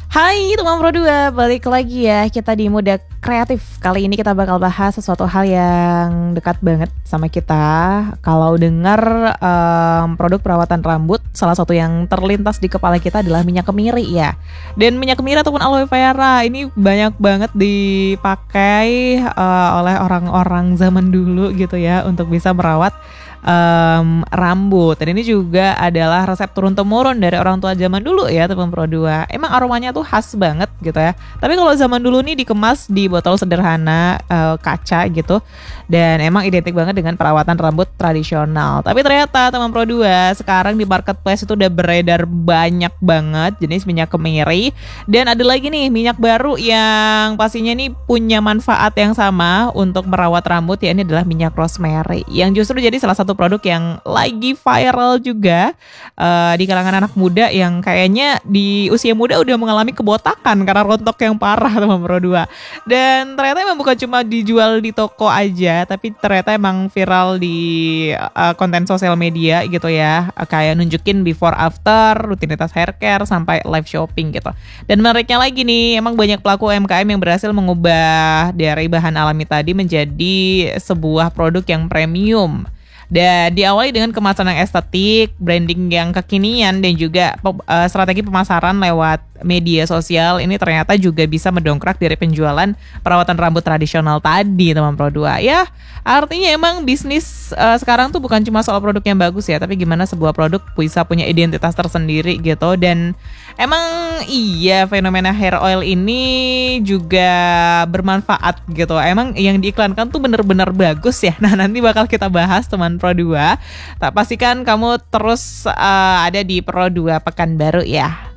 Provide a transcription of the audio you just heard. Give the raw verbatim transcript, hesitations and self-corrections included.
Hai teman Pro dua, balik lagi ya kita di Muda Kreatif. Kali ini kita bakal bahas sesuatu hal yang dekat banget sama kita. Kalau dengar um, produk perawatan rambut, salah satu yang terlintas di kepala kita adalah minyak kemiri ya. Dan minyak kemiri ataupun aloe vera ini banyak banget dipakai uh, oleh orang-orang zaman dulu gitu ya untuk bisa merawat Um, rambut. Dan ini juga adalah resep turun-temurun dari orang tua zaman dulu ya teman Pro dua. Emang aromanya tuh khas banget gitu ya. Tapi kalau zaman dulu nih dikemas di botol sederhana uh, kaca gitu. Dan emang identik banget dengan perawatan rambut tradisional. Tapi ternyata teman Pro dua sekarang di marketplace itu udah beredar banyak banget jenis minyak kemiri. Dan ada lagi nih minyak baru yang pastinya nih punya manfaat yang sama untuk merawat rambut, ya ini adalah minyak rosemary yang justru jadi salah satu satu produk yang lagi viral juga uh, di kalangan anak muda yang kayaknya di usia muda udah mengalami kebotakan karena rontok yang parah teman Pro dua. Dan ternyata emang bukan cuma dijual di toko aja, tapi ternyata emang viral di uh, konten sosial media gitu ya, uh, kayak nunjukin before after, rutinitas hair care sampai live shopping gitu. Dan menariknya lagi nih, emang banyak pelaku U M K M yang berhasil mengubah dari bahan alami tadi menjadi sebuah produk yang premium. Dan diawali dengan kemasan yang estetik, branding yang kekinian, dan juga uh, strategi pemasaran lewat media sosial ini ternyata juga bisa mendongkrak dari penjualan perawatan rambut tradisional tadi teman Pro dua. Ya artinya emang bisnis uh, sekarang tuh bukan cuma soal produk yang bagus ya, tapi gimana sebuah produk bisa punya identitas tersendiri gitu. Dan emang iya fenomena hair oil ini juga bermanfaat gitu. Emang yang diiklankan tuh bener-bener bagus ya. Nah nanti bakal kita bahas teman Pro dua. Tak pastikan kamu terus uh, ada di Pro dua Pekanbaru ya.